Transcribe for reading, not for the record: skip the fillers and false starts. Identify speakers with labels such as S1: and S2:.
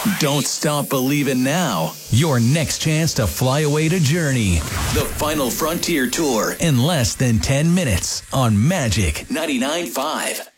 S1: Don't stop believing now. Your next chance to fly away to Journey. The Final Frontier Tour in less than 10 minutes on Magic 99.5.